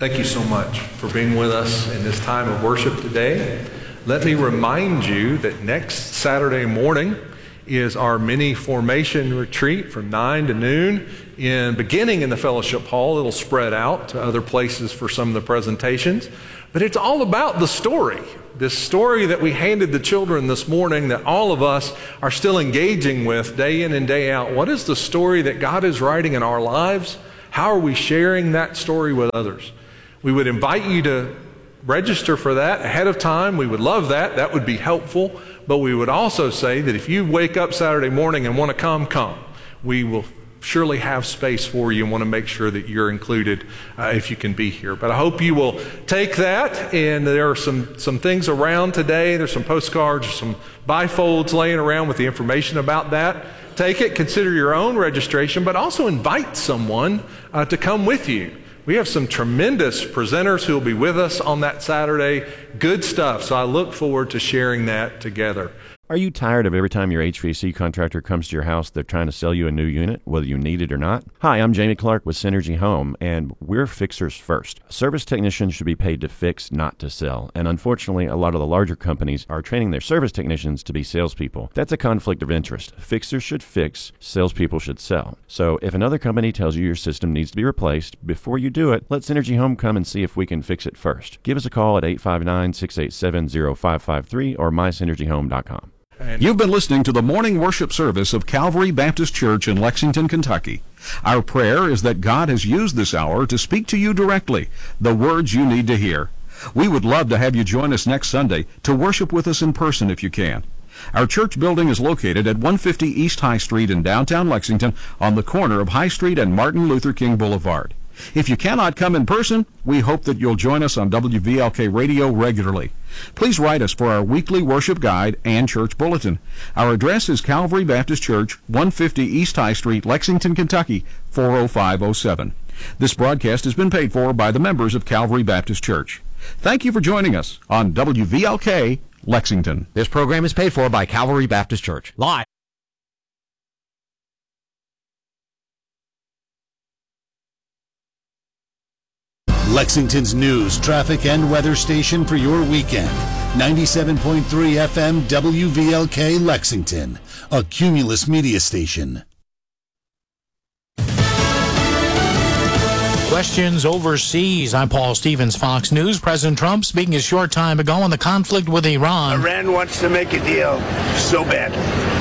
Thank you so much for being with us in this time of worship today. Let me remind you that next Saturday morning is our mini formation retreat from 9 to noon, beginning in the fellowship hall. It'll spread out to other places for some of the presentations. But it's all about the story. This story that we handed the children this morning that all of us are still engaging with day in and day out. What is the story that God is writing in our lives? How are we sharing that story with others? We would invite you to register for that ahead of time. We would love that. That would be helpful. But we would also say that if you wake up Saturday morning and want to come. We will surely have space for you and want to make sure that you're included if you can be here. But I hope you will take that. And there are some things around today. There's some postcards, some bifolds laying around with the information about that. Take it, consider your own registration, but also invite someone to come with you. We have some tremendous presenters who will be with us on that Saturday. Good stuff. So I look forward to sharing that together. Are you tired of every time your HVAC contractor comes to your house, they're trying to sell you a new unit, whether you need it or not? Hi, I'm Jamie Clark with Synergy Home, and we're fixers first. Service technicians should be paid to fix, not to sell. And unfortunately, a lot of the larger companies are training their service technicians to be salespeople. That's a conflict of interest. Fixers should fix, salespeople should sell. So if another company tells you your system needs to be replaced, before you do it, let Synergy Home come and see if we can fix it first. Give us a call at 859-687-0553 or mysynergyhome.com. You've been listening to the morning worship service of Calvary Baptist Church in Lexington, Kentucky. Our prayer is that God has used this hour to speak to you directly, the words you need to hear. We would love to have you join us next Sunday to worship with us in person if you can. Our church building is located at 150 East High Street in downtown Lexington on the corner of High Street and Martin Luther King Boulevard. If you cannot come in person, we hope that you'll join us on WVLK Radio regularly. Please write us for our weekly worship guide and church bulletin. Our address is Calvary Baptist Church, 150 East High Street, Lexington, Kentucky, 40507. This broadcast has been paid for by the members of Calvary Baptist Church. Thank you for joining us on WVLK Lexington. This program is paid for by Calvary Baptist Church. Live. Lexington's news, traffic, and weather station for your weekend. 97.3 FM WVLK Lexington, a Cumulus media station. Questions overseas. I'm Paul Stevens, Fox News. President Trump speaking a short time ago on the conflict with Iran. Iran wants to make a deal so badly.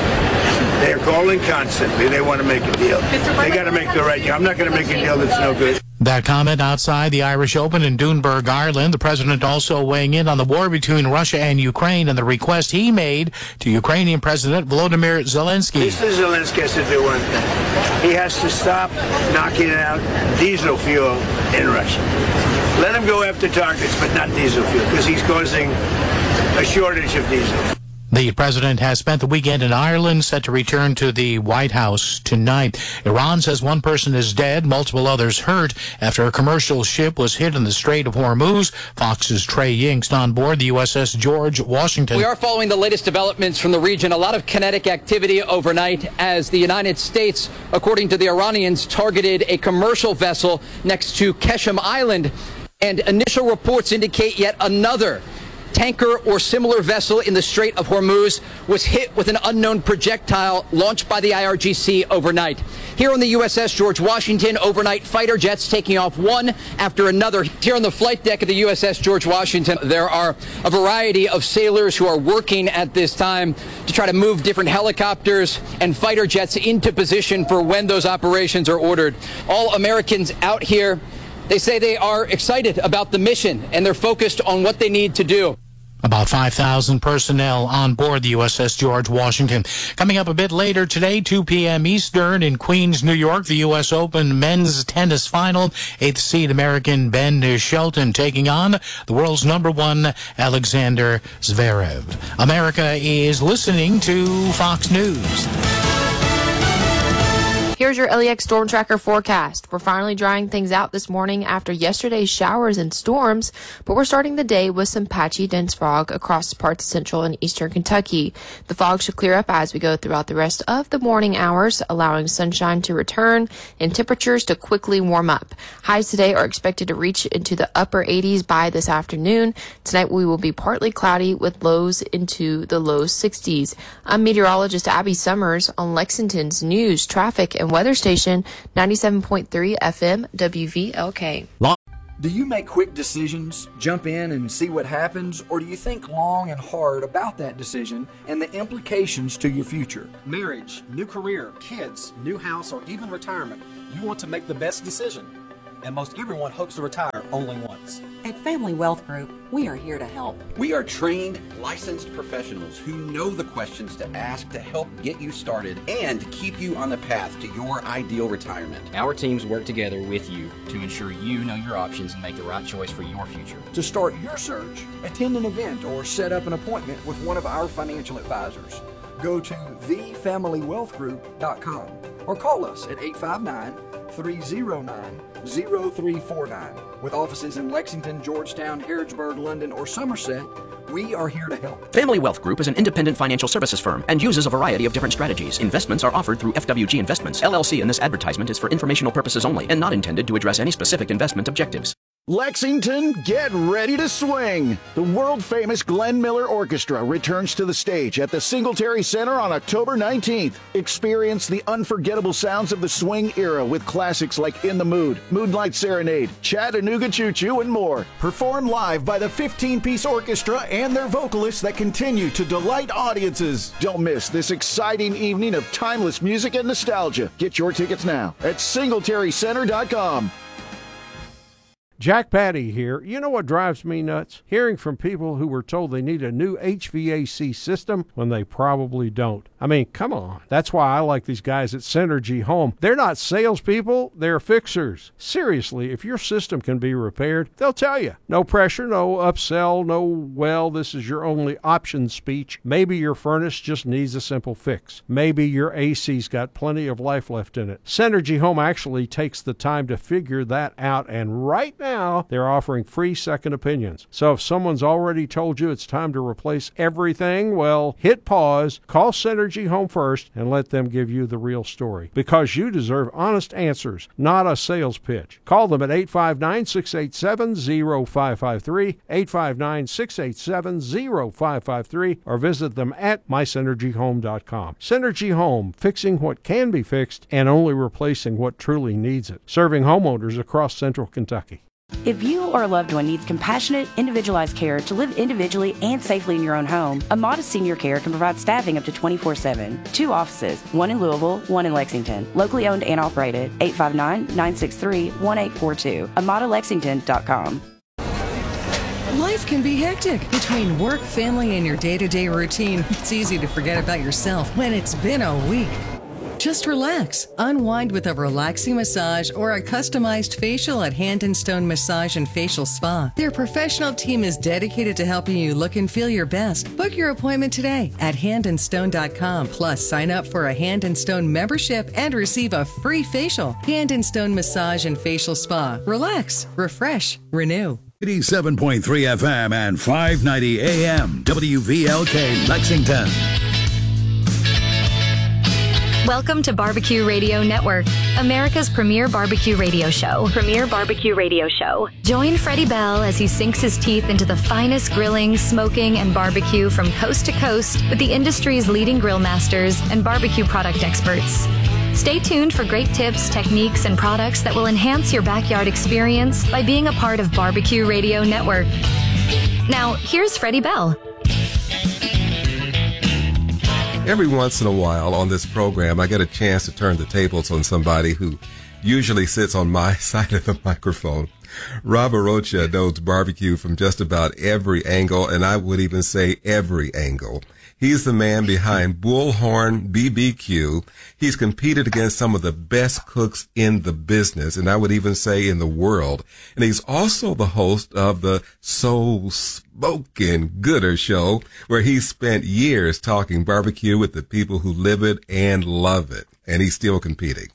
They're calling constantly. They want to make a deal. They got to make the right deal. I'm not going to make a deal that's no good. That comment outside the Irish Open in Dunebirg, Ireland. The president also weighing in on the war between Russia and Ukraine and the request he made to Ukrainian President Volodymyr Zelensky. Mr. Zelensky has to do one thing. He has to stop knocking out diesel fuel in Russia. Let him go after targets, but not diesel fuel, because he's causing a shortage of diesel. The president has spent the weekend in Ireland, set to return to the White House tonight. Iran says one person is dead, multiple others hurt after a commercial ship was hit in the Strait of Hormuz. Fox's Trey Yingst on board the USS George Washington. We are following the latest developments from the region. A lot of kinetic activity overnight as the United States, according to the Iranians, targeted a commercial vessel next to Keshem Island. And initial reports indicate yet another tanker or similar vessel in the Strait of Hormuz was hit with an unknown projectile launched by the IRGC overnight. Here on the USS George Washington, overnight fighter jets taking off one after another. Here on the flight deck of the USS George Washington, there are a variety of sailors who are working at this time to try to move different helicopters and fighter jets into position for when those operations are ordered. All Americans out here, they say they are excited about the mission and they're focused on what they need to do. About 5,000 personnel on board the USS George Washington. Coming up a bit later today, 2 p.m. Eastern in Queens, New York, the U.S. Open men's tennis final. 8th seed American Ben Shelton taking on the world's #1 Alexander Zverev. America is listening to Fox News. Here's your LEX Storm Tracker forecast. We're finally drying things out this morning after yesterday's showers and storms, but we're starting the day with some patchy, dense fog across parts of central and eastern Kentucky. The fog should clear up as we go throughout the rest of the morning hours, allowing sunshine to return and temperatures to quickly warm up. Highs today are expected to reach into the upper 80s by this afternoon. Tonight we will be partly cloudy with lows into the low 60s. I'm meteorologist Abby Summers on Lexington's news, traffic, and weather station 97.3 FM WVLK. Do you make quick decisions, jump in and see what happens, or do you think long and hard about that decision and the implications to your future? Marriage, new career, kids, new house, or even retirement. You want to make the best decision. And most everyone hopes to retire only once. At Family Wealth Group, we are here to help. We are trained, licensed professionals who know the questions to ask to help get you started and keep you on the path to your ideal retirement. Our teams work together with you to ensure you know your options and make the right choice for your future. To start your search, attend an event or set up an appointment with one of our financial advisors. Go to thefamilywealthgroup.com or call us at 859-309-0349. With offices in Lexington, Georgetown, Harrodsburg, London, or Somerset, we are here to help. Family Wealth Group is an independent financial services firm and uses a variety of different strategies. Investments are offered through FWG Investments, LLC, and this advertisement is for informational purposes only and not intended to address any specific investment objectives. Lexington, get ready to swing! The world-famous Glenn Miller Orchestra returns to the stage at the Singletary Center on October 19th. Experience the unforgettable sounds of the swing era with classics like In the Mood, Moonlight Serenade, Chattanooga Choo Choo, and more. Performed live by the 15-piece orchestra and their vocalists that continue to delight audiences. Don't miss this exciting evening of timeless music and nostalgia. Get your tickets now at singletarycenter.com. Jack Patty here. You know what drives me nuts? Hearing from people who were told they need a new HVAC system when they probably don't. I mean, come on. That's why I like these guys at Synergy Home. They're not salespeople, they're fixers. Seriously, if your system can be repaired, they'll tell you. No pressure, no upsell, no, well, this is your only option speech. Maybe your furnace just needs a simple fix. Maybe your AC's got plenty of life left in it. Synergy Home actually takes the time to figure that out, and right now, they're offering free second opinions. So if someone's already told you it's time to replace everything, well, hit pause, call Synergy Home first, and let them give you the real story. Because you deserve honest answers, not a sales pitch. Call them at 859-687-0553, 859-687-0553, or visit them at mysynergyhome.com. Synergy Home, fixing what can be fixed and only replacing what truly needs it. Serving homeowners across central Kentucky. If you or a loved one needs compassionate, individualized care to live individually and safely in your own home, Amada Senior Care can provide staffing up to 24/7. 2 offices, one in Louisville, one in Lexington. Locally owned and operated. 859-963-1842. AmadaLexington.com. Life can be hectic. Between work, family, and your day-to-day routine, it's easy to forget about yourself when it's been a week. Just relax. Unwind with a relaxing massage or a customized facial at Hand & Stone Massage and Facial Spa. Their professional team is dedicated to helping you look and feel your best. Book your appointment today at handandstone.com. Plus, sign up for a Hand & Stone membership and receive a free facial. Hand & Stone Massage and Facial Spa. Relax, refresh, renew. 87.3 FM and 590 AM WVLK Lexington. Welcome to Barbecue Radio Network, America's premier barbecue radio show. Join Freddie Bell as he sinks his teeth into the finest grilling, smoking, and barbecue from coast to coast with the industry's leading grill masters and barbecue product experts. Stay tuned for great tips, techniques, and products that will enhance your backyard experience by being a part of Barbecue Radio Network. Now, here's Freddie Bell. Every once in a while on this program, I get a chance to turn the tables on somebody who usually sits on my side of the microphone. Rob Arocha knows barbecue from just about every angle, and I would even say every angle. He's the man behind Bullhorn BBQ. He's competed against some of the best cooks in the business, and I would even say in the world. And he's also the host of the So Smokin' Gooder show, where he's spent years talking barbecue with the people who live it and love it. And he's still competing.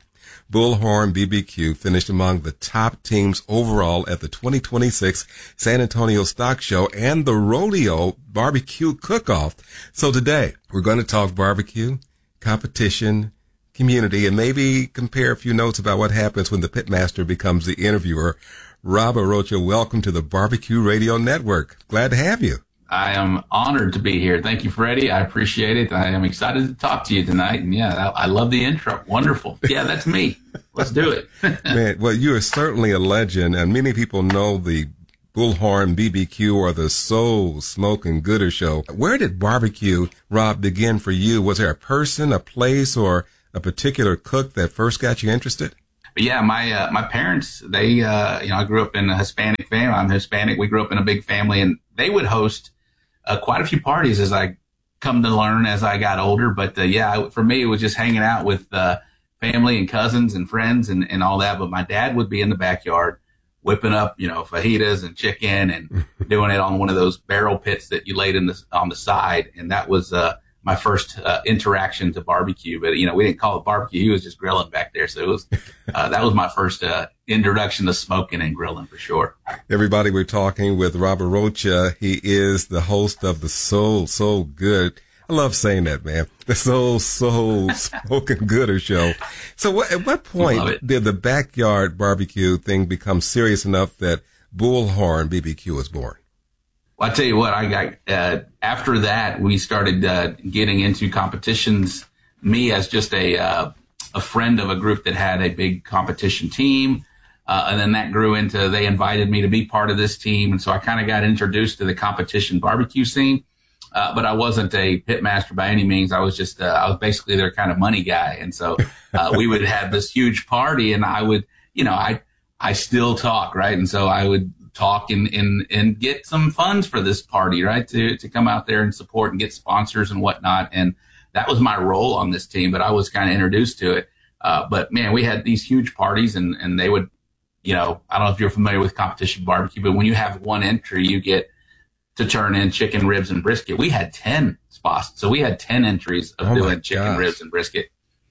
Bullhorn BBQ finished among the top teams overall at the 2026 San Antonio Stock Show and the Rodeo Barbecue Cook-Off. So today, we're going to talk barbecue, competition, community, and maybe compare a few notes about what happens when the pitmaster becomes the interviewer. Rob Arocha, welcome to the Barbecue Radio Network. Glad to have you. I am honored to be here. Thank you, Freddie. I appreciate it. I am excited to talk to you tonight. And yeah, I love the intro. Wonderful. Yeah, that's me. Let's do it. Man, well, you are certainly a legend, and many people know the Bullhorn BBQ or the Soul Smoking Gooder Show. Where did barbecue, Rob, begin for you? Was there a person, a place, or a particular cook that first got you interested? Yeah, my parents, they, I grew up in a Hispanic family. I'm Hispanic. We grew up in a big family, and they would host quite a few parties as I come to learn as I got older. But for me, it was just hanging out with family and cousins and friends and all that. But my dad would be in the backyard whipping up, fajitas and chicken and doing it on one of those barrel pits that you laid on the side. And that was my first interaction to barbecue. But, we didn't call it barbecue. He was just grilling back there. So it was that was my first introduction to smoking and grilling for sure. Everybody, we're talking with Rob Arocha. He is the host of the So Good. I love saying that, man. The Soul Smoking Gooder Show. So at what point did the backyard barbecue thing become serious enough that Bullhorn BBQ was born? Well, I tell you what, I got, after that, we started, getting into competitions. Me as just a friend of a group that had a big competition team. And then that grew into, they invited me to be part of this team. And so I kind of got introduced to the competition barbecue scene. But I wasn't a pitmaster by any means. I was just, I was basically their kind of money guy. And so, we would have this huge party and I would, I still talk, right? And so I would talk and get some funds for this party, right? To come out there and support and get sponsors and whatnot. And that was my role on this team, but I was kind of introduced to it. But man, we had these huge parties and they would, I don't know if you're familiar with competition barbecue, but when you have one entry, you get to turn in chicken, ribs, and brisket. We had 10 spots. So we had 10 entries of doing chicken, ribs, and brisket.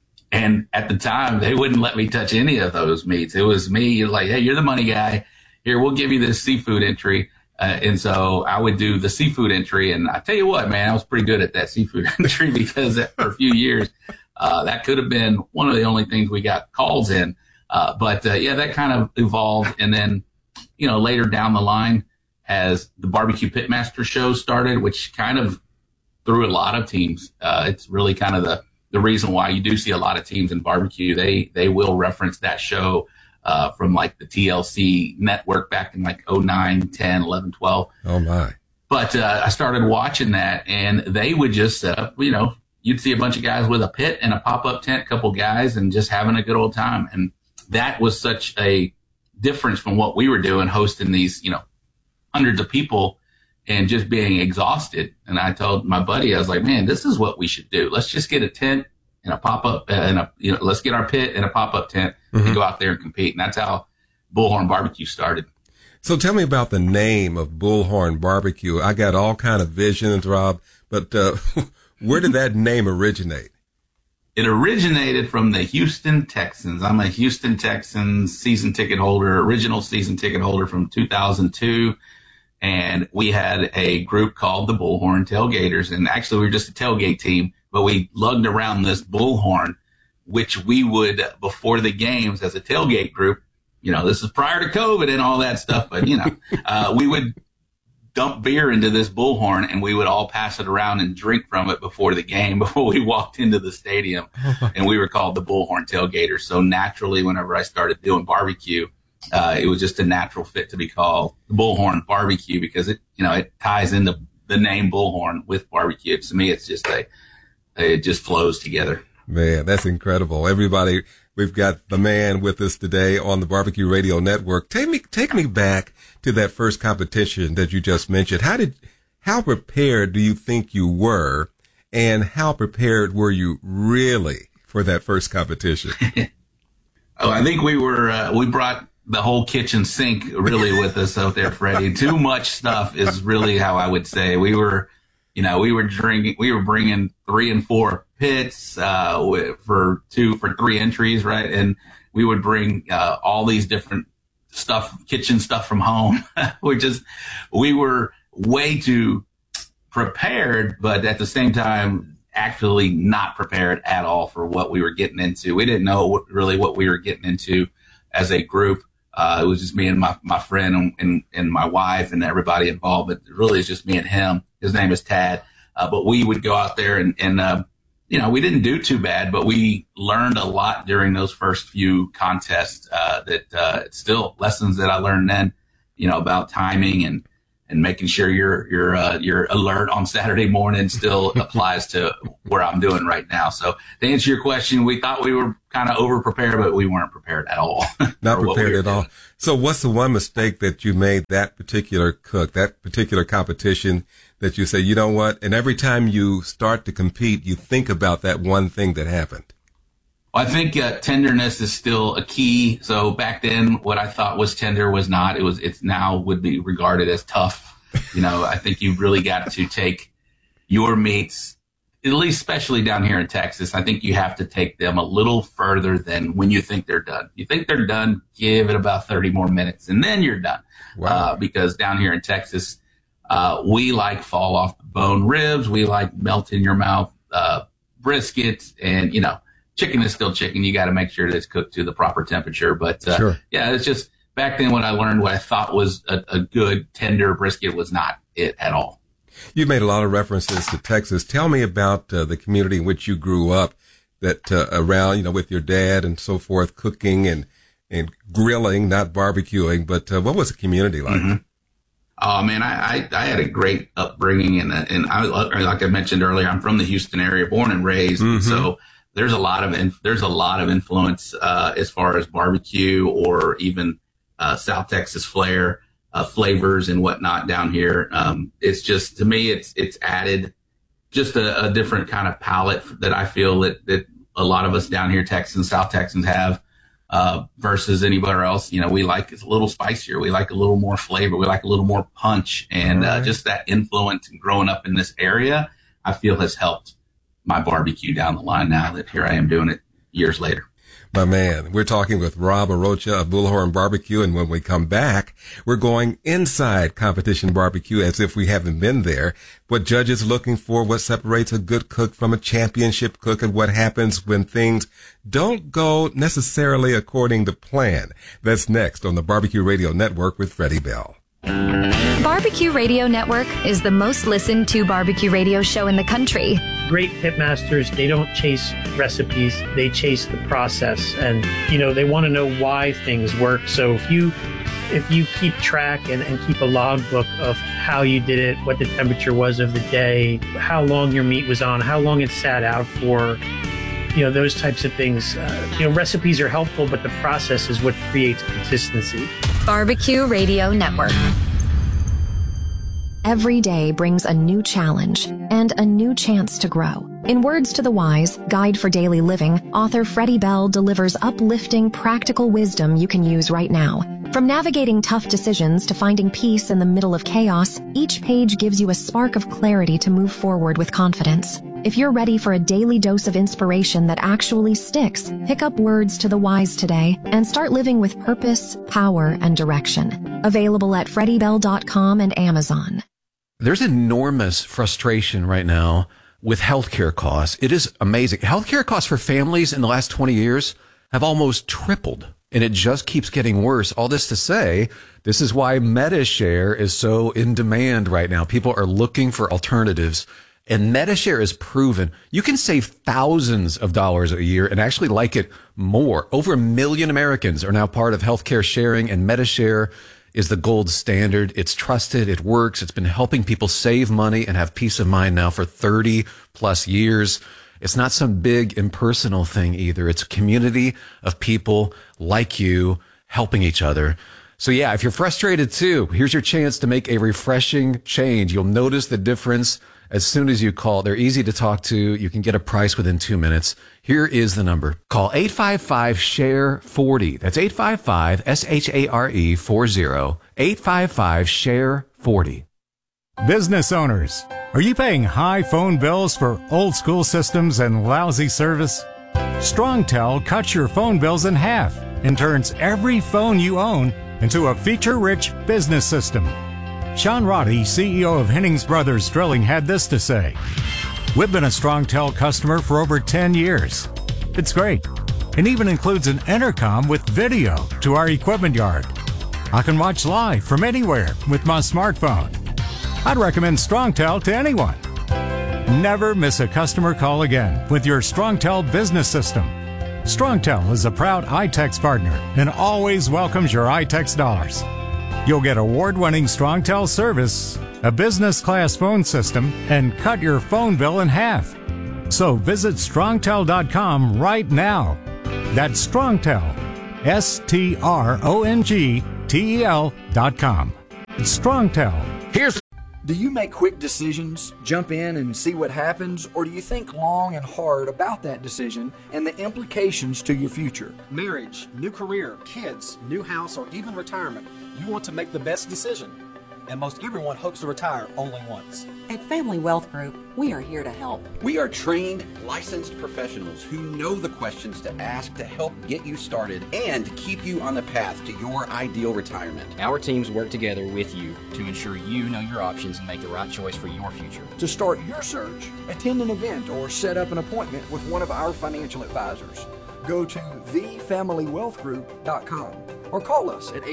And at the time, they wouldn't let me touch any of those meats. It was me like, hey, you're the money guy. Here, we'll give you this seafood entry. And so I would do the seafood entry. And I tell you what, man, I was pretty good at that seafood entry because for a few years, that could have been one of the only things we got calls in. But that kind of evolved. And then, later down the line, as the Barbecue Pitmaster show started, which kind of threw a lot of teams. It's really kind of the reason why you do see a lot of teams in barbecue. They will reference that show from like the TLC network back in like 09, 10, 11, 12. Oh my. But I started watching that and they would just set up, you'd see a bunch of guys with a pit and a pop-up tent, a couple guys and just having a good old time. And that was such a difference from what we were doing, hosting these, hundreds of people and just being exhausted. And I told my buddy, I was like, man, this is what we should do. Let's just get a tent and a pop-up and let's get our pit and a pop-up tent and go out there and compete. And that's how Bullhorn Barbecue started. So tell me about the name of Bullhorn Barbecue. I got all kind of visions, Rob, but where did that name originate? It originated from the Houston Texans. I'm a Houston Texans season ticket holder, original season ticket holder from 2002. And we had a group called the Bullhorn Tailgaters. And actually, we were just a tailgate team, but we lugged around this bullhorn, which we would, before the games as a tailgate group, this is prior to COVID and all that stuff, but, we would dump beer into this bullhorn and we would all pass it around and drink from it before the game, before we walked into the stadium. And we were called the Bullhorn Tailgaters. So naturally, whenever I started doing barbecue, it was just a natural fit to be called Bullhorn Barbecue because it ties into the name Bullhorn with barbecue. To me, it's just it just flows together. Man, that's incredible. Everybody, we've got the man with us today on the Barbecue Radio Network. Take me back to that first competition that you just mentioned. How prepared do you think you were, and how prepared were you really for that first competition? I think we brought the whole kitchen sink really with us out there, Freddie. Too much stuff is really how I would say. We were bringing 3 and 4 pits, for 3 entries, right? And we would bring all these different kitchen stuff from home. We were way too prepared, but at the same time, actually not prepared at all for what we were getting into. We didn't know really what we were getting into as a group. It was just me and my friend and my wife and everybody involved, but really it's just me and him. His name is Tad. But we would go out there and we didn't do too bad, but we learned a lot during those first few contests, that still lessons that I learned then, about timing and making sure your alert on Saturday morning still applies to where I'm doing right now. So to answer your question, we thought we were kind of over prepared, but we weren't prepared at all. Not prepared at all. So what's the one mistake that you made that particular competition that you say, you know what? And every time you start to compete, you think about that one thing that happened. Well, I think tenderness is still a key. So back then, what I thought was tender was not. It's now would be regarded as tough. I think you've really got to take your meats, at least especially down here in Texas. I think you have to take them a little further than when you think they're done. You think they're done, give it about 30 more minutes, and then you're done. Wow. Because down here in Texas, we like fall off the bone ribs. We like melt in your mouth brisket, and chicken is still chicken. You got to make sure that it's cooked to the proper temperature. But sure. Yeah, it's just back then when I learned what I thought was a good tender brisket was not it at all. You made a lot of references to Texas. Tell me about the community in which you grew up, that around, with your dad and so forth, cooking and grilling, not barbecuing. But what was the community like? Mm-hmm. Oh man, I had a great upbringing, and I, like I mentioned earlier, I'm from the Houston area, born and raised. Mm-hmm. And so there's a lot of influence as far as barbecue or even South Texas flavors and whatnot down here. It's just, to me, it's added just a different kind of palate that I feel that a lot of us down here, Texans, South Texans have. Versus anywhere else. We like it a little spicier. We like a little more flavor. We like a little more punch. And just that influence and growing up in this area, I feel has helped my barbecue down the line now that here I am doing it years later. My man, we're talking with Rob Arocha of Bullhorn Barbecue, and when we come back, we're going inside competition barbecue as if we haven't been there. What judges looking for, what separates a good cook from a championship cook, and what happens when things don't go necessarily according to plan. That's next on the Barbecue Radio Network with Freddie Bell. Barbecue Radio Network is the most listened to barbecue radio show in the country. Great pitmasters, they don't chase recipes, they chase the process. And, they want to know why things work. So if you keep track and keep a logbook of how you did it, what the temperature was of the day, how long your meat was on, how long it sat out for, those types of things. Recipes are helpful, but the process is what creates consistency. Barbecue Radio Network. Every day brings a new challenge and a new chance to grow. In Words to the Wise, Guide for Daily Living, author Freddie Bell delivers uplifting, practical wisdom you can use right now. From navigating tough decisions to finding peace in the middle of chaos, each page gives you a spark of clarity to move forward with confidence. If you're ready for a daily dose of inspiration that actually sticks, pick up Words to the Wise today and start living with purpose, power, and direction. Available at FreddieBell.com and Amazon. There's enormous frustration right now with healthcare costs. It is amazing. Healthcare costs for families in the last 20 years have almost tripled, and it just keeps getting worse. All this to say, this is why MediShare is so in demand right now. People are looking for alternatives, and MediShare is proven. You can save thousands of dollars a year and actually like it more. Over 1 million Americans are now part of healthcare sharing, and MediShare is the gold standard. It's trusted. It works. It's been helping people save money and have peace of mind now for 30 plus years. It's not some big impersonal thing either. It's a community of people like you helping each other. So yeah, if you're frustrated too, here's your chance to make a refreshing change. You'll notice the difference as soon as you call. They're easy to talk to. You can get a price within 2 minutes. Here is the number. Call 855-SHARE-40. That's 855-SHARE-40. 855-SHARE-40. Business owners, are you paying high phone bills for old school systems and lousy service? StrongTel cuts your phone bills in half. and turns every phone you own into a feature-rich business system. Sean Roddy, CEO of Hennings Brothers Drilling, had this to say. We've been a StrongTel customer for over 10 years. It's great. It even includes an intercom with video to our equipment yard. I can watch live from anywhere with my smartphone. I'd recommend StrongTel to anyone. Never miss a customer call again with your StrongTel business system. StrongTel is a proud iTex partner and always welcomes your iTex dollars. You'll get award-winning StrongTel service, a business-class phone system, and cut your phone bill in half. So visit StrongTel.com right now. That's StrongTel, StrongTel.com. It's StrongTel. Here's. Do you make quick decisions, jump in and see what happens, or do you think long and hard about that decision and the implications to your future? Marriage, new career, kids, new house, or even retirement. You want to make the best decision. And most everyone hopes to retire only once. At Family Wealth Group, we are here to help. We are trained, licensed professionals who know the questions to ask to help get you started and keep you on the path to your ideal retirement. Our teams work together with you to ensure you know your options and make the right choice for your future. To start your search, attend an event or set up an appointment with one of our financial advisors. Go to thefamilywealthgroup.com or call us at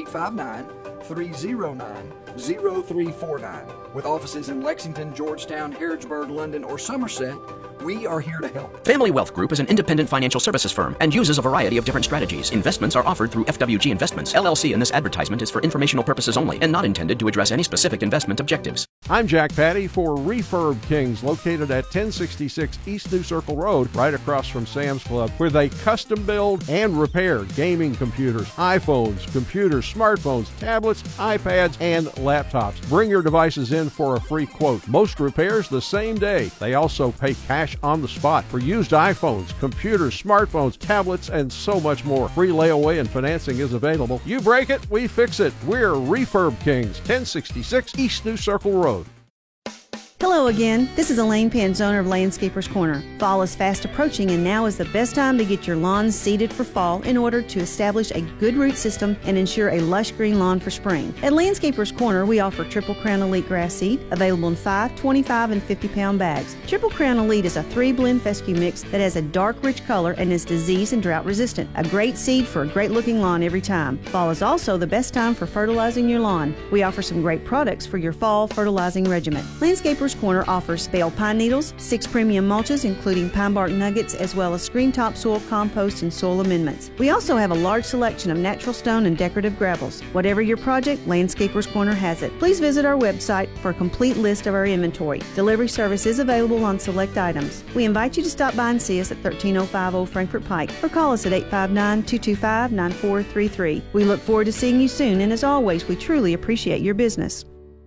859-309-0349. With offices in Lexington, Georgetown, Harrodsburg, London, or Somerset, we are here to help. Family Wealth Group is an independent financial services firm and uses a variety of different strategies. Investments are offered through FWG Investments, LLC, and this advertisement is for informational purposes only and not intended to address any specific investment objectives. I'm Jack Patty for Refurb Kings, located at 1066 East New Circle Road, right across from Sam's Club, where they custom build and repair gaming computers, iPhones, computers, smartphones, tablets, iPads, and laptops. Bring your devices in for a free quote. Most repairs the same day. They also pay cash on the spot for used iPhones, computers, smartphones, tablets, and so much more. Free layaway and financing is available. You break it, we fix it. We're Refurb Kings, 1066 East New Circle Road. Hello again. This is Elaine Penz, owner of Landscapers Corner. Fall is fast approaching, and now is the best time to get your lawns seeded for fall in order to establish a good root system and ensure a lush green lawn for spring. At Landscapers Corner, we offer Triple Crown Elite grass seed, available in 5, 25, and 50-pound bags. Triple Crown Elite is a 3-blend fescue mix that has a dark, rich color and is disease and drought resistant. A great seed for a great-looking lawn every time. Fall is also the best time for fertilizing your lawn. We offer some great products for your fall fertilizing regimen. Landscapers Corner offers bale pine needles, 6 premium mulches including pine bark nuggets, as well as screen topsoil, compost, and soil amendments. We also have a large selection of natural stone and decorative gravels. Whatever your project, Landscapers Corner has it. Please visit our website for a complete list of our inventory. Delivery service is available on select items. We invite you to stop by and see us at 13050 Old Frankfort Pike or call us at 859-225-9433. We look forward to seeing you soon, and as always, we truly appreciate your business.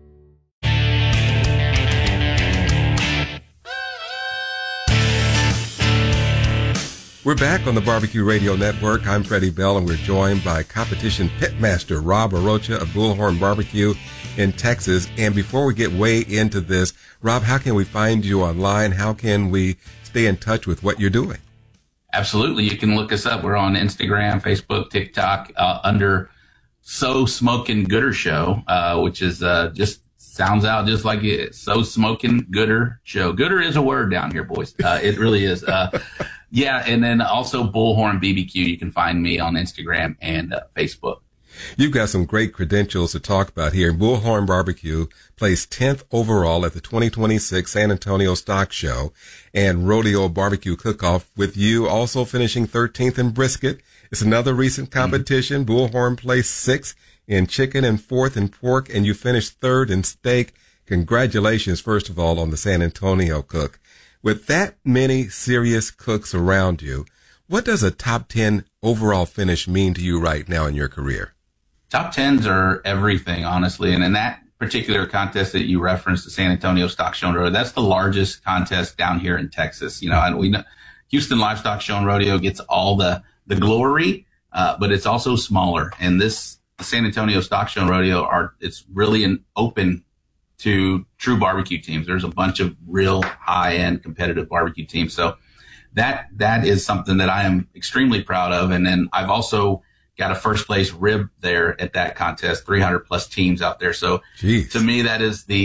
We're back on the Barbecue Radio Network. I'm Freddie Bell, and we're joined by competition pitmaster Rob Arocha of Bullhorn Barbecue in Texas. And before we get way into this, Rob, how can we find you online? How can we stay in touch with what you're doing? Absolutely. You can look us up. We're on Instagram, Facebook, TikTok, under So Smokin' Gooder Show, which is just sounds out just like it. So Smokin' Gooder Show. Gooder is a word down here, boys. It really is. Yeah, and then also Bullhorn BBQ. You can find me on Instagram and Facebook. You've got some great credentials to talk about here. Bullhorn Barbecue placed 10th overall at the 2026 San Antonio Stock Show and Rodeo Barbecue Cook-Off, with you also finishing 13th in brisket. It's another recent competition. Bullhorn placed 6th in chicken and 4th in pork, and you finished 3rd in steak. Congratulations, first of all, on the San Antonio Cook. With that many serious cooks around you, what does a top 10 overall finish mean to you right now in your career? Top 10s are everything, honestly. And in that particular contest that you referenced, the San Antonio Stock Show and Rodeo, that's the largest contest down here in Texas. You know, and we know Houston Livestock Show and Rodeo gets all the glory, but it's also smaller. And the San Antonio Stock Show and Rodeo it's really open to true barbecue teams. There's a bunch of real high-end competitive barbecue teams. So that is something that I am extremely proud of. And then I've also got a first place rib there at that contest, 300 plus teams out there. So to me, it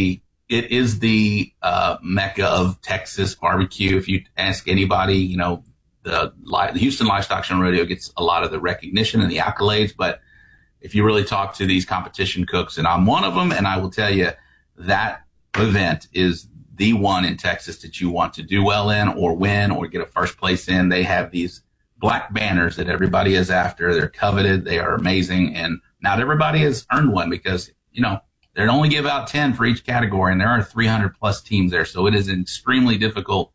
is the mecca of Texas barbecue. If you ask anybody, the Houston Livestock Show and Rodeo gets a lot of the recognition and the accolades, but if you really talk to these competition cooks, and I'm one of them, and I will tell you that event is the one in Texas that you want to do well in or win or get a first place in. They have these black banners that everybody is after. They're coveted. They are amazing. And not everybody has earned one because, they only give out 10 for each category, and there are 300 plus teams there. So it is extremely difficult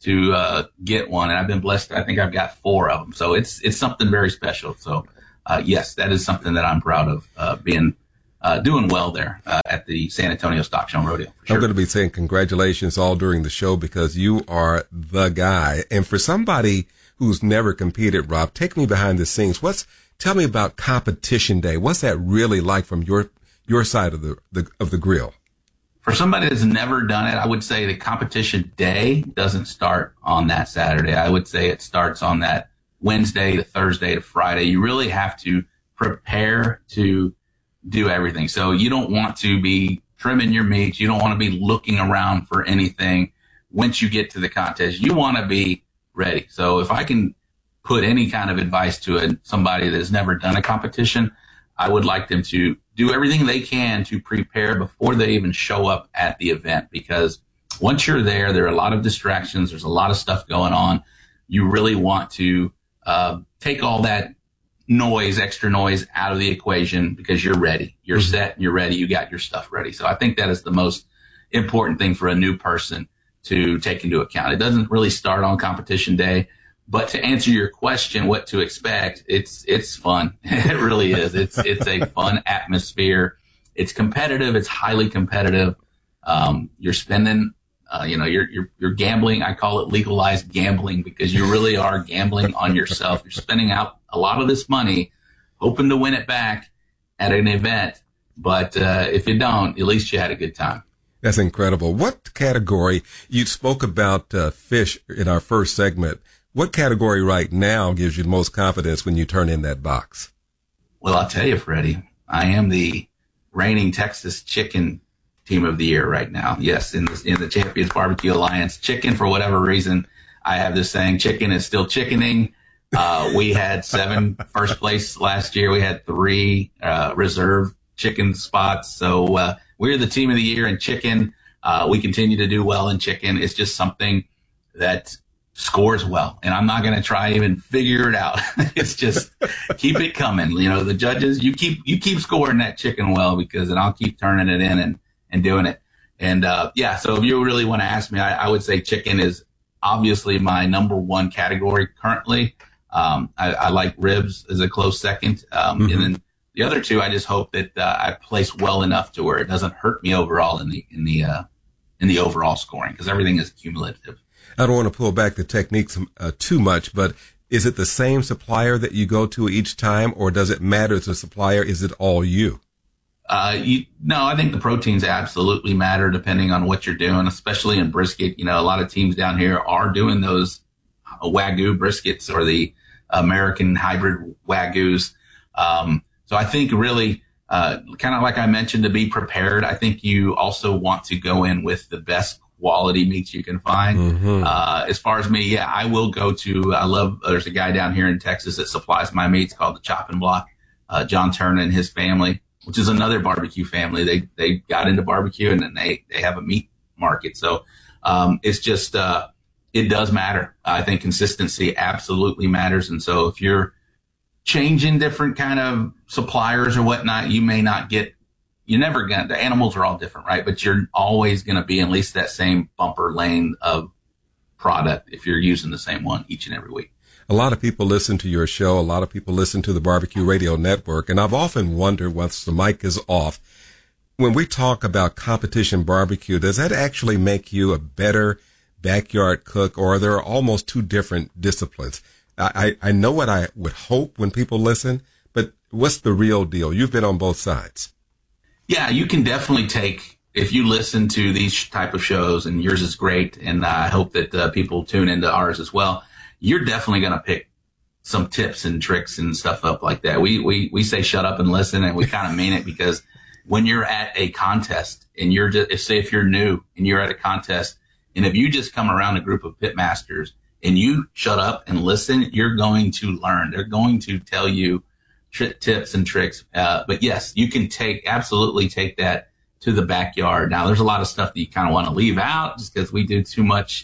to get one. And I've been blessed. I think I've got 4 of them. So it's something very special. So yes, that is something that I'm proud of being doing well there at the San Antonio Stock Show and Rodeo. For sure. I'm going to be saying congratulations all during the show because you are the guy. And for somebody who's never competed, Rob, take me behind the scenes. Tell me about competition day. What's that really like from your side of the grill? For somebody that's never done it, I would say the competition day doesn't start on that Saturday. I would say it starts on that Wednesday to Thursday to Friday. You really have to prepare to do everything. So you don't want to be trimming your meats. You don't want to be looking around for anything once you get to the contest. You want to be ready. So if I can put any kind of advice to somebody that has never done a competition, I would like them to do everything they can to prepare before they even show up at the event, because once you're there are a lot of distractions. There's a lot of stuff going on. You really want to take all that extra noise out of the equation because you're ready. You're set, you're ready, you got your stuff ready. So I think that is the most important thing for a new person to take into account. It doesn't really start on competition day, but to answer your question, what to expect, it's fun. It really is. It's a fun atmosphere. It's competitive. It's highly competitive. You're spending, you're gambling. I call it legalized gambling because you really are gambling on yourself. You're spending out a lot of this money hoping to win it back at an event. But if you don't, at least you had a good time. That's incredible. What category, you spoke about fish in our first segment. What category right now gives you the most confidence when you turn in that box? Well, I'll tell you, Freddie, I am the reigning Texas Chicken Team of the Year right now. Yes, in the Champions Barbecue Alliance. Chicken, for whatever reason, I have this saying, chicken is still chickening. We had 7 first place last year. We had 3 reserve chicken spots. So we're the Team of the Year in chicken. We continue to do well in chicken. It's just something that scores well, and I'm not going to try even figure it out. It's just keep it coming. The judges, you keep scoring that chicken well, and I'll keep turning it in and doing it. And so if you really want to ask me, I would say chicken is obviously my number 1 category currently. I like ribs as a close second, and then the other 2, I just hope that I place well enough to where it doesn't hurt me overall in the overall scoring, because everything is cumulative. I don't want to pull back the techniques too much, but is it the same supplier that you go to each time, or does it matter to the supplier? Is it all you? No, I think the proteins absolutely matter depending on what you're doing, especially in brisket. A lot of teams down here are doing those Wagyu briskets or the American hybrid Wagyus. So I think really, kind of like I mentioned, to be prepared, I think you also want to go in with the best quality meats you can find. As far as me, I will go to, there's a guy down here in Texas that supplies my meats called the Chopping Block, John Turner and his family, which is another barbecue family. They got into barbecue, and then they have a meat market. So, it's just, it does matter. I think consistency absolutely matters. And so if you're changing different kind of suppliers or whatnot, you may not get, the animals are all different, right? But you're always going to be at least that same bumper lane of product if you're using the same one each and every week. A lot of people listen to your show. A lot of people listen to the Barbecue Radio Network. And I've often wondered, once the mic is off, when we talk about competition barbecue, does that actually make you a better backyard cook, or are there almost 2 different disciplines? I know what I would hope when people listen, but what's the real deal? You've been on both sides. Yeah, you can definitely if you listen to these type of shows, and yours is great, and I hope that people tune into ours as well, you're definitely going to pick some tips and tricks and stuff up like that. We say shut up and listen, and we kind of mean it, because when you're at a contest and you're just, say if you're new and you're at a contest, and if you just come around a group of pitmasters and you shut up and listen, you're going to learn. They're going to tell you tips and tricks. But yes, you can absolutely take that to the backyard. Now, there's a lot of stuff that you kind of want to leave out just because we do too much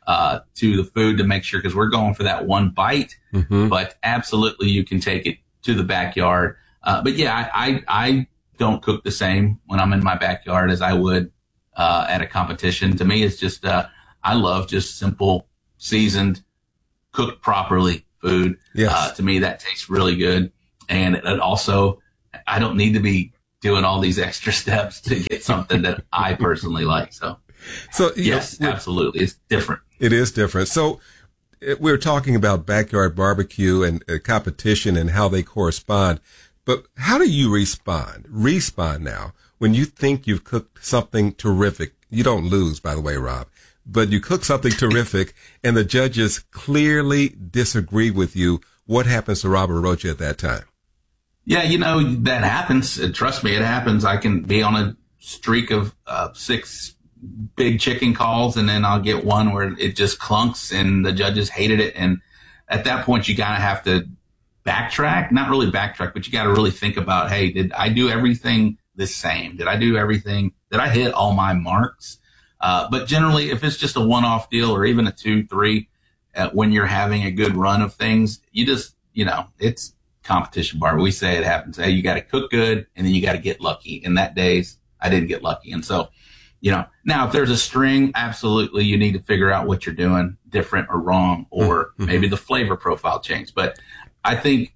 to the food to make sure, because we're going for that one bite. Mm-hmm. But absolutely, you can take it to the backyard. But yeah, I don't cook the same when I'm in my backyard as I would at a competition. To me, it's just I love just simple, seasoned, cooked properly food. Yes. To me, that tastes really good. And it also, I don't need to be doing all these extra steps to get something that I personally like. So yes, absolutely. It's different. It is different. So we're talking about backyard barbecue and competition and how they correspond. But how do you respond now when you think you've cooked something terrific? You don't lose, by the way, Rob, but you cook something terrific and the judges clearly disagree with you. What happens to Robert Rocha at that time? Yeah, that happens. Trust me, it happens. I can be on a streak of 6 big chicken calls, and then I'll get one where it just clunks and the judges hated it. And at that point, you kind of have to backtrack, not really backtrack, but you got to really think about, hey, did I do everything the same? Did I do everything? Did I hit all my marks? But generally, if it's just a one-off deal or even a 2, 3, when you're having a good run of things, you just, it's competition bar. We say it happens. Hey, you got to cook good, and then you got to get lucky. And that days, I didn't get lucky. And so, now if there's a string, absolutely, you need to figure out what you're doing different or wrong, or maybe the flavor profile changed. But I think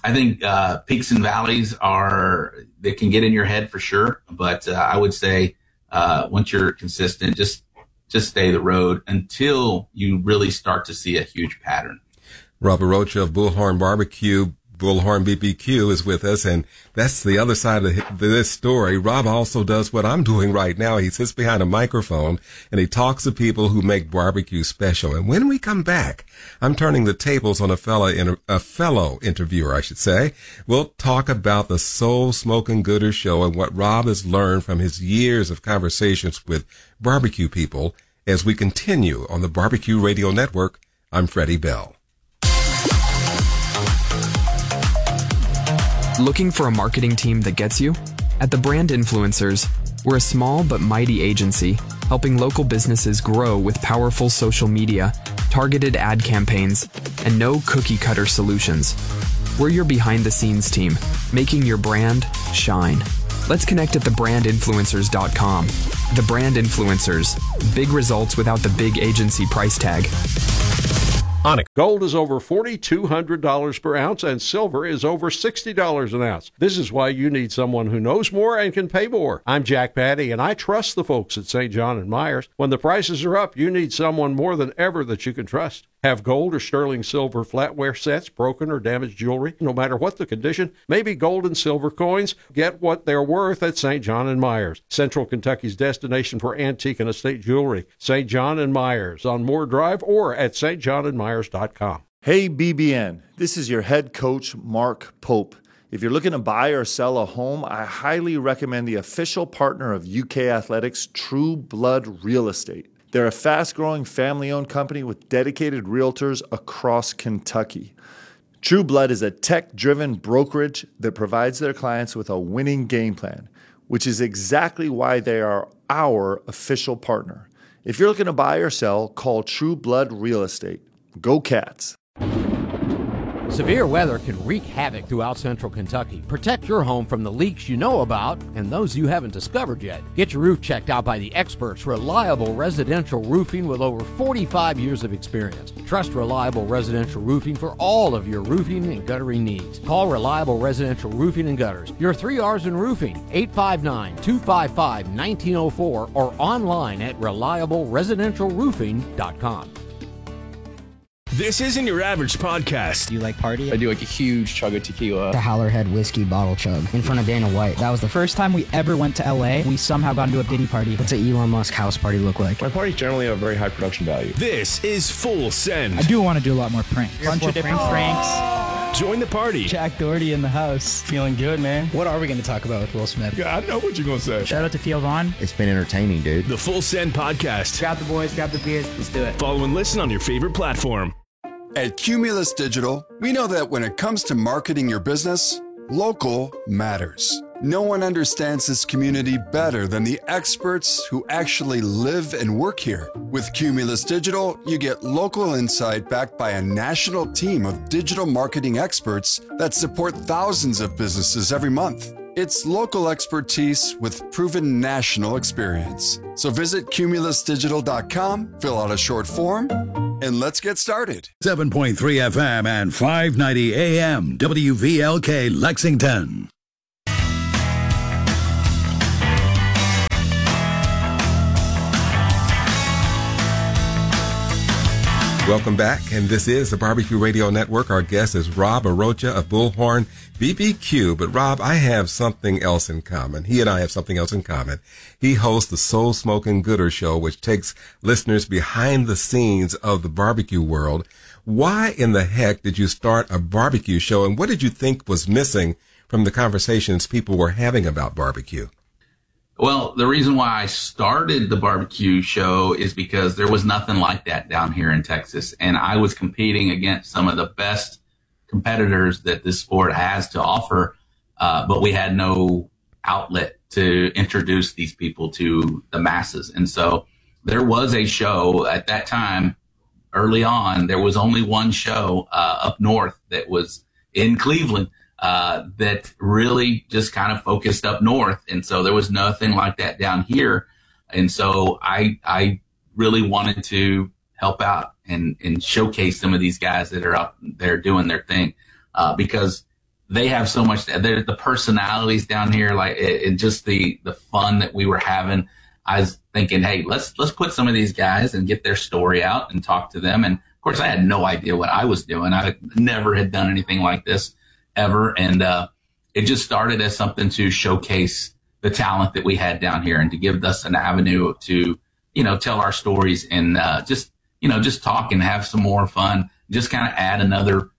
peaks and valleys they can get in your head for sure. But I would say once you're consistent, just stay the road until you really start to see a huge pattern. Robert Rocha of Bullhorn Barbecue, Bullhorn BBQ is with us, and that's the other side of this story. Rob also does what I'm doing right now. He sits behind a microphone and he talks to people who make barbecue special. And when we come back, I'm turning the tables on a fellow interviewer, I should say. We'll talk about the Soul Smoking Gooder Show and what Rob has learned from his years of conversations with barbecue people as we continue on the Barbecue Radio Network. I'm Freddie Bell. Looking for a marketing team that gets you? At The Brand Influencers, we're a small but mighty agency helping local businesses grow with powerful social media, targeted ad campaigns, and no cookie-cutter solutions. We're your behind-the-scenes team, making your brand shine. Let's connect at thebrandinfluencers.com. The Brand Influencers. Big results without the big agency price tag. Gold is over $4,200 per ounce, and silver is over $60 an ounce. This is why you need someone who knows more and can pay more. I'm Jack Patty, and I trust the folks at St. John & Myers. When the prices are up, you need someone more than ever that you can trust. Have gold or sterling silver flatware sets, broken or damaged jewelry, no matter what the condition, maybe gold and silver coins, get what they're worth at St. John & Myers, Central Kentucky's destination for antique and estate jewelry. St. John & Myers on Moore Drive or at stjohnandmyers.com. Hey BBN, this is your head coach, Mark Pope. If you're looking to buy or sell a home, I highly recommend the official partner of UK Athletics, True Blood Real Estate. They're a fast-growing family-owned company with dedicated realtors across Kentucky. True Blood is a tech-driven brokerage that provides their clients with a winning game plan, which is exactly why they are our official partner. If you're looking to buy or sell, call True Blood Real Estate. Go Cats! Severe weather can wreak havoc throughout central Kentucky. Protect your home from the leaks you know about and those you haven't discovered yet. Get your roof checked out by the experts, Reliable Residential Roofing, with over 45 years of experience. Trust Reliable Residential Roofing for all of your roofing and guttering needs. Call Reliable Residential Roofing and Gutters. Your 3 R's in roofing, 859-255-1904, or online at reliableresidentialroofing.com. This isn't your average podcast. Do you like party? I do like a huge chug of tequila. The Howlerhead whiskey bottle chug in front of Dana White. That was the first time we ever went to LA. We somehow got into a Diddy party. What's an Elon Musk house party look like? My parties generally have very high production value. This is Full Send. I do want to do a lot more pranks. Bunch of different pranks. Join the party. Jack Doherty in the house. Feeling good, man. What are we going to talk about with Will Smith? Yeah, I know what you're going to say. Shout out to Theo Vaughn. It's been entertaining, dude. The Full Send Podcast. Grab the boys, grab the beers. Let's do it. Follow and listen on your favorite platform. At Cumulus Digital, we know that when it comes to marketing your business, local matters. No one understands this community better than the experts who actually live and work here. With Cumulus Digital, you get local insight backed by a national team of digital marketing experts that support thousands of businesses every month. It's local expertise with proven national experience. So visit cumulusdigital.com, fill out a short form, and let's get started. 7.3 FM and 590 AM WVLK Lexington. Welcome back, and this is the Barbecue Radio Network. Our guest is Rob Arocha of Bullhorn BBQ. But Rob, I have something else in common. He and I have something else in common. He hosts the Soul Smokin' Gooder Show, which takes listeners behind the scenes of the barbecue world. Why in the heck did you start a barbecue show, and what did you think was missing from the conversations people were having about barbecue? Well, the reason why I started the barbecue show is because there was nothing like that down here in Texas. And I was competing against some of the best competitors that this sport has to offer. But we had no outlet to introduce these people to the masses. And so there was a show at that time early on. There was only one show up north that was in Cleveland that really just kind of focused up north. And so there was nothing like that down here. And so I really wanted to help out and showcase some of these guys that are out there doing their thing, because they have so much, the personalities down here, like and just the fun that we were having. I was thinking, hey, let's put some of these guys and get their story out and talk to them. And of course I had no idea what I was doing. I never had done anything like this ever. And it just started as something to showcase the talent that we had down here and to give us an avenue to, tell our stories and just talk and have some more fun, just kind of add another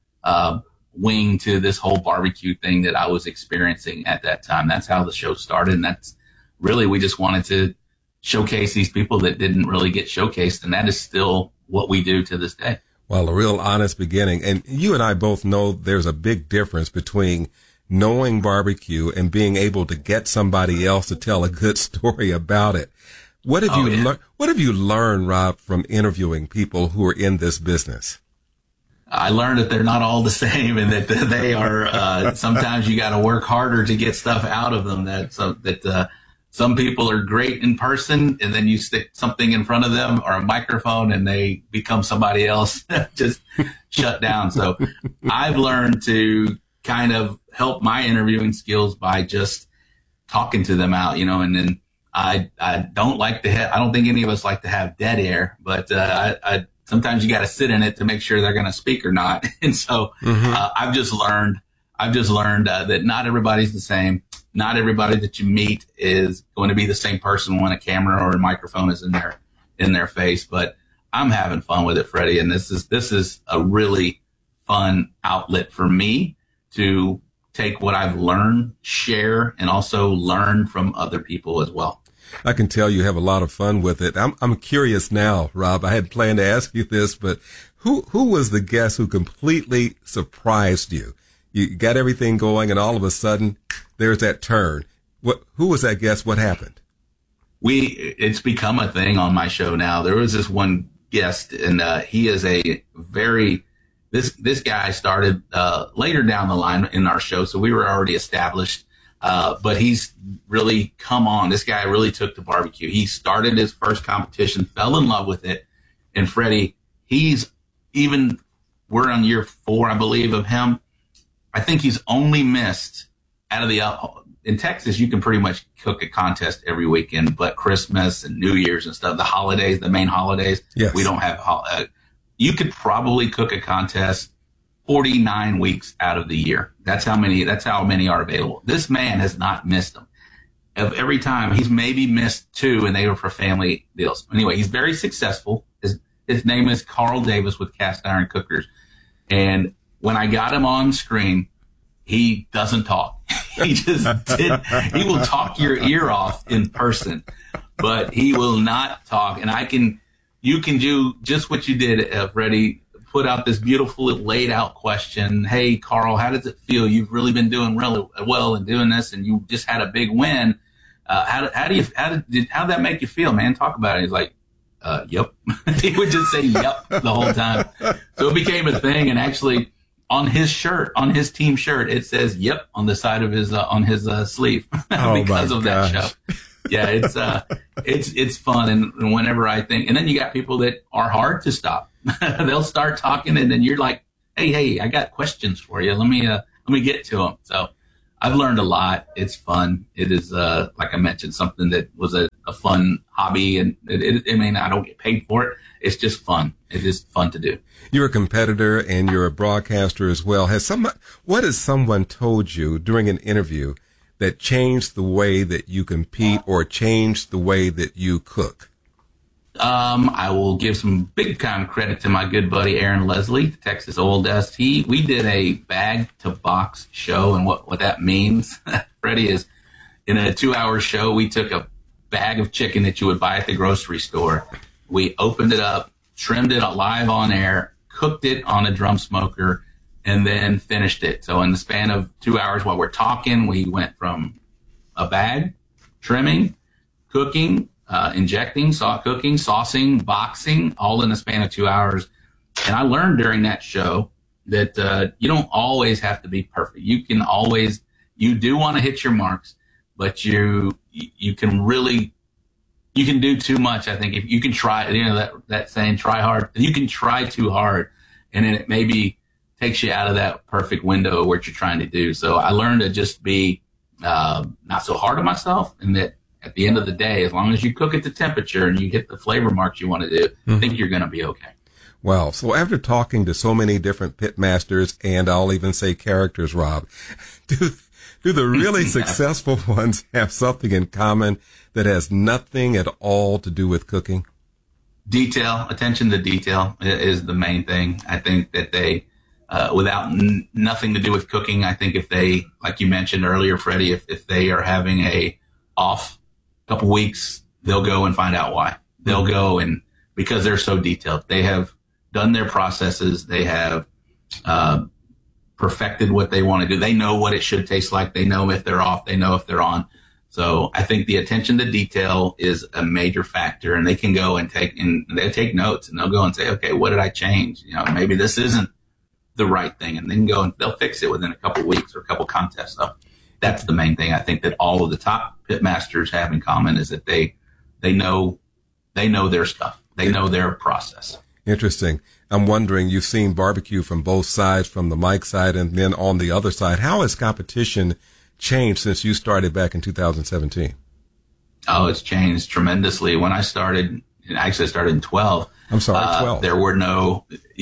wing to this whole barbecue thing that I was experiencing at that time. That's how the show started. And that's really, we just wanted to showcase these people that didn't really get showcased. And that is still what we do to this day. Well, a real honest beginning. And you and I both know there's a big difference between knowing barbecue and being able to get somebody else to tell a good story about it. What have you learned, Rob, from interviewing people who are in this business? I learned that they're not all the same and that they are, sometimes you got to work harder to get stuff out of them. Some people are great in person, and then you stick something in front of them or a microphone and they become somebody else, just shut down. So I've learned to kind of help my interviewing skills by just talking to them out, and then I don't like to I don't think any of us like to have dead air, but I sometimes you got to sit in it to make sure they're going to speak or not. And so I've just learned that not everybody's the same. Not everybody that you meet is going to be the same person when a camera or a microphone is in their face. But I'm having fun with it, Freddie, and this is a really fun outlet for me to take what I've learned, share, and also learn from other people as well. I can tell you have a lot of fun with it. I'm curious now, Rob. I had planned to ask you this, but who was the guest who completely surprised you? You got everything going, and all of a sudden, there's that turn. Who was that guest? What happened? It's become a thing on my show now. There was this one guest, and he is this guy started later down the line in our show, so we were already established. But he's really come on. This guy really took to barbecue. He started his first competition, fell in love with it, and Freddie, we're on year 4, I believe, of him. I think he's only missed out of in Texas, you can pretty much cook a contest every weekend, but Christmas and New Year's and stuff, the holidays, the main holidays, yes. We don't have, you could probably cook a contest 49 weeks out of the year. That's how many are available. This man has not missed them. Of every time, he's maybe missed 2, and they were for family deals. Anyway, he's very successful. His name is Carl Davis with Cast Iron Cookers. And when I got him on screen, he doesn't talk. He he will talk your ear off in person, but he will not talk. And you can do just what you did, Freddie, put out this beautiful laid out question. Hey, Carl, how does it feel? You've really been doing really well in doing this, and you just had a big win. How did that make you feel, man? Talk about it. He's like, yep. He would just say yep the whole time. So it became a thing. And actually on his shirt, on his team shirt, it says yep on the side of his, on his sleeve because of that show. Yeah. It's fun. And whenever I think, and then you got people that are hard to stop. They'll start talking and then you're like, Hey, I got questions for you. Let me get to them. So I've learned a lot. It's fun. It is, like I mentioned, something that was a fun hobby, and I don't get paid for it. It's just fun. It is fun to do. You're a competitor and you're a broadcaster as well. What has someone told you during an interview that changed the way that you compete or changed the way that you cook? I will give some big time credit to my good buddy Aaron Leslie, Texas Oldest. We did a bag to box show, and what that means, Freddie, is in a 2-hour show, we took a bag of chicken that you would buy at the grocery store. We opened it up, trimmed it live on air, cooked it on a drum smoker, and then finished it. So in the span of 2 hours while we're talking, we went from a bag, trimming, cooking, injecting, cooking, saucing, boxing, all in the span of 2 hours. And I learned during that show that you don't always have to be perfect. You do want to hit your marks, but you can do too much. I think if you can try, that saying, try hard, you can try too hard, and then it maybe takes you out of that perfect window of what you're trying to do. So I learned to just be not so hard on myself, and that at the end of the day, as long as you cook at the temperature and you hit the flavor marks you want to do, I think you're going to be okay. Wow. So after talking to so many different pit masters, and I'll even say characters, Rob, do the really successful ones have something in common that has nothing at all to do with cooking? Detail, attention to detail is the main thing. I think that they, without nothing to do with cooking, I think if they, like you mentioned earlier, Freddie, if they are having a off couple weeks, they'll go and find out why. They'll go, and because they're so detailed, they have done their processes. They have perfected what they want to do. They know what it should taste like. They know if they're off. They know if they're on. So I think the attention to detail is a major factor, and they can go and they'll take notes, and they'll go and say, okay, what did I change? Maybe this isn't the right thing, and then go and they'll fix it within a couple weeks or a couple contests. So that's the main thing I think that all of the top pit masters have in common, is that they know their stuff. They know their process. Interesting. I'm wondering, you've seen barbecue from both sides, from the Mike side and then on the other side. How has competition changed since you started back in 2017? Oh, it's changed tremendously. When I started, actually I started in 12. I'm sorry, 12. There were no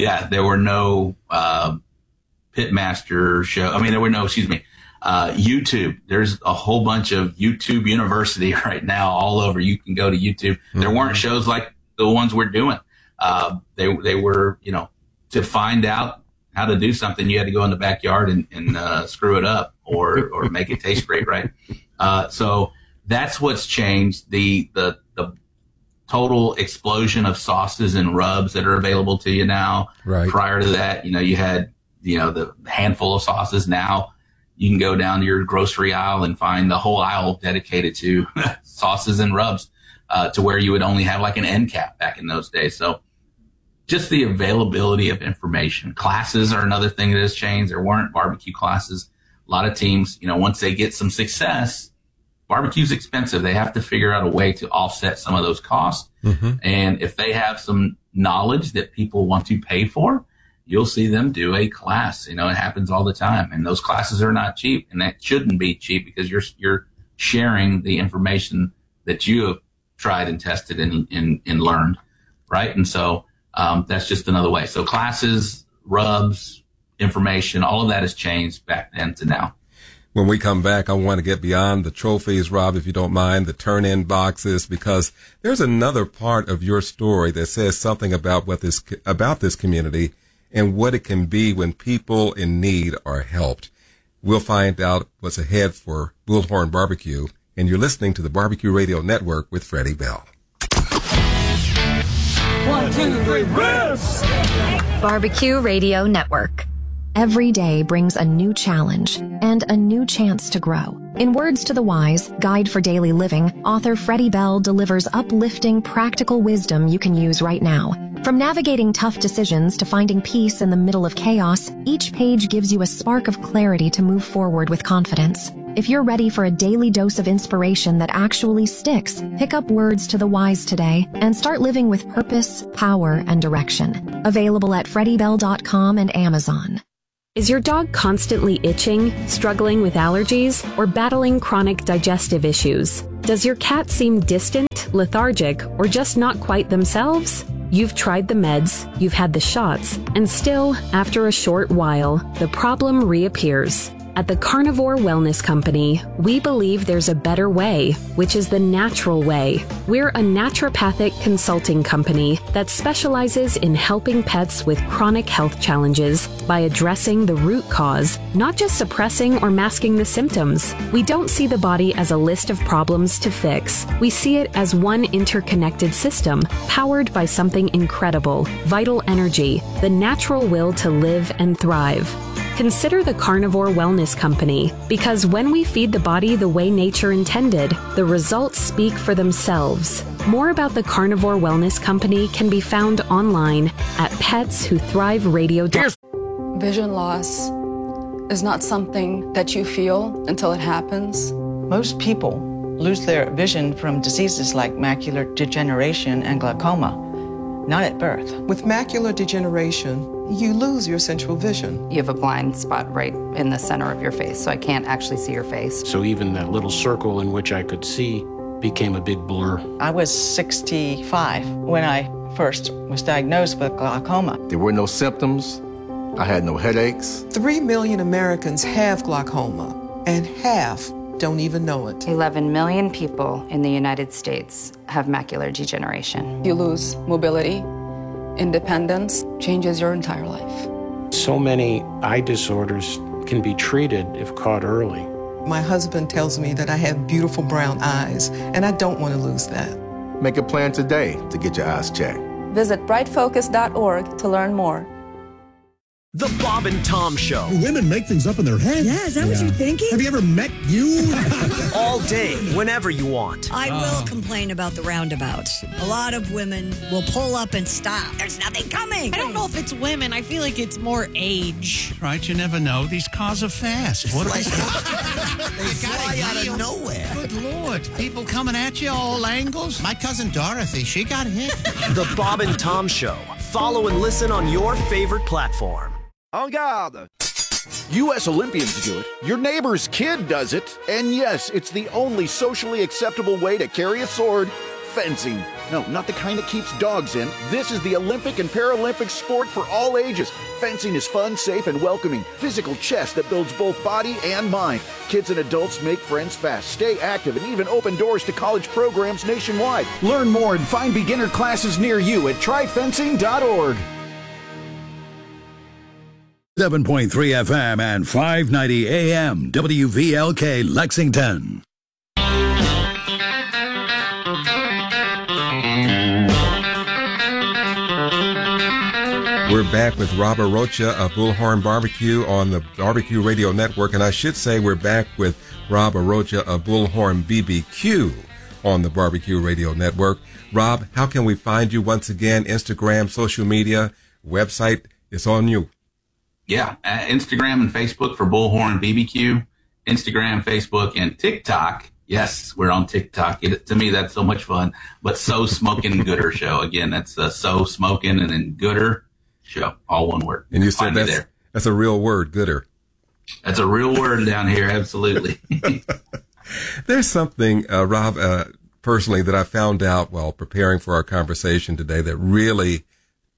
pitmaster show. I mean, there were no, YouTube. There's a whole bunch of YouTube University right now all over. You can go to YouTube. There weren't shows like the ones we're doing. They were, to find out how to do something, you had to go in the backyard and screw it up or make it taste great, right? So that's what's changed. The total explosion of sauces and rubs that are available to you now. Right. Prior to that, you had, the handful of sauces. Now you can go down to your grocery aisle and find the whole aisle dedicated to sauces and rubs, to where you would only have like an end cap back in those days. So just the availability of information. Classes are another thing that has changed. There weren't barbecue classes. A lot of teams, once they get some success, barbecue's expensive. They have to figure out a way to offset some of those costs. Mm-hmm. And if they have some knowledge that people want to pay for, you'll see them do a class. It happens all the time. And those classes are not cheap, and that shouldn't be cheap, because you're sharing the information that you have tried and tested and learned. Right. And so, That's just another way. So classes, rubs, information, all of that has changed back then to now. When we come back, I want to get beyond the trophies, Rob, if you don't mind, the turn-in boxes, because there's another part of your story that says something about about this community and what it can be when people in need are helped. We'll find out what's ahead for Bullhorn Barbecue, and you're listening to the Barbecue Radio Network with Freddie Bell. 1, 2, 3, ribs! Barbecue Radio Network. Every day brings a new challenge and a new chance to grow. In Words to the Wise, Guide for Daily Living, author Freddie Bell delivers uplifting, practical wisdom you can use right now. From navigating tough decisions to finding peace in the middle of chaos, each page gives you a spark of clarity to move forward with confidence. If you're ready for a daily dose of inspiration that actually sticks, pick up Words to the Wise today and start living with purpose, power, and direction. Available at FreddieBell.com and Amazon. Is your dog constantly itching, struggling with allergies, or battling chronic digestive issues? Does your cat seem distant, lethargic, or just not quite themselves? You've tried the meds, you've had the shots, and still, after a short while, the problem reappears. At the Carnivore Wellness Company, we believe there's a better way, which is the natural way. We're a naturopathic consulting company that specializes in helping pets with chronic health challenges by addressing the root cause, not just suppressing or masking the symptoms. We don't see the body as a list of problems to fix. We see it as one interconnected system, powered by something incredible, vital energy, the natural will to live and thrive. Consider the Carnivore Wellness Company, because when we feed the body the way nature intended, the results speak for themselves. More about the Carnivore Wellness Company can be found online at PetsWhoThriveRadio.com. Vision loss is not something that you feel until it happens. Most people lose their vision from diseases like macular degeneration and glaucoma, not at birth. With macular degeneration, you lose your central vision. You have a blind spot right in the center of your face, so I can't actually see your face. So even that little circle in which I could see became a big blur. I was 65 when I first was diagnosed with glaucoma. There were no symptoms. I had no headaches. 3 million Americans have glaucoma, and half don't even know it. 11 million people in the United States have macular degeneration. You lose mobility, independence, changes your entire life. So many eye disorders can be treated if caught early. My husband tells me that I have beautiful brown eyes, and I don't want to lose that. Make a plan today to get your eyes checked. Visit brightfocus.org to learn more. The Bob and Tom Show. Do women make things up in their head? Yeah, is that what you're thinking? Have you ever met you? All day, whenever you want. I will complain about the roundabouts. A lot of women will pull up and stop. There's nothing coming. I don't know if it's women. I feel like it's more age. Right, you never know. These cars are fast. What are they? They fly out of nowhere. Good Lord. People coming at you all angles. My cousin Dorothy, she got hit. The Bob and Tom Show. Follow and listen on your favorite platform. En garde! U.S. Olympians do it. Your neighbor's kid does it. And yes, it's the only socially acceptable way to carry a sword. Fencing. No, not the kind that keeps dogs in. This is the Olympic and Paralympic sport for all ages. Fencing is fun, safe, and welcoming. Physical chess that builds both body and mind. Kids and adults make friends fast, stay active, and even open doors to college programs nationwide. Learn more and find beginner classes near you at tryfencing.org. 7.3 FM and 590 AM WVLK Lexington. We're back with Rob Arocha of Bullhorn Barbecue on the Barbecue Radio Network, and I should say we're back with Rob Arocha of Bullhorn BBQ on the Barbecue Radio Network. Rob, how can we find you once again? Instagram, social media, website, it's on you. Yeah, Instagram and Facebook for Bullhorn BBQ, Instagram, Facebook, and TikTok. Yes, we're on TikTok. To me, that's so much fun. But So Smokin' Gooder Show. Again, that's So Smokin' and then Gooder Show, all one word. And you said that's a real word, Gooder. That's a real word down here, absolutely. There's something, Rob, personally, that I found out while preparing for our conversation today that really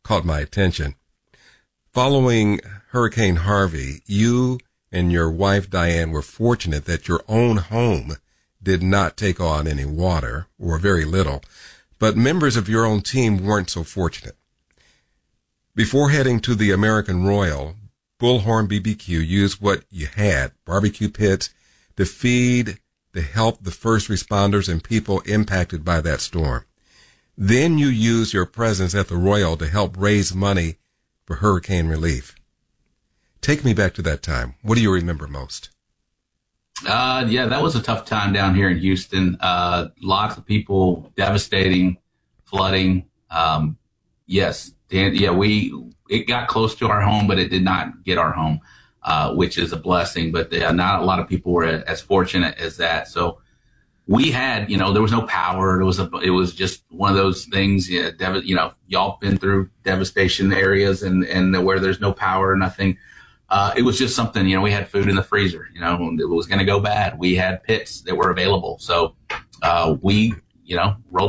caught my attention. Following Hurricane Harvey, you and your wife, Diane, were fortunate that your own home did not take on any water, or very little, but members of your own team weren't so fortunate. Before heading to the American Royal, Bullhorn BBQ used what you had, barbecue pits, to help the first responders and people impacted by that storm. Then you used your presence at the Royal to help raise money for hurricane relief. Take me back to that time. What do you remember most? Yeah, that was a tough time down here in Houston. Lots of people, devastating, flooding. Yes, it got close to our home, but it did not get our home, which is a blessing. But not a lot of people were as fortunate as that. So we had, there was no power. It was just one of those things. Y'all been through devastation areas and where there's no power or nothing. It was just something, we had food in the freezer, it was going to go bad. We had pits that were available. So, we, rolled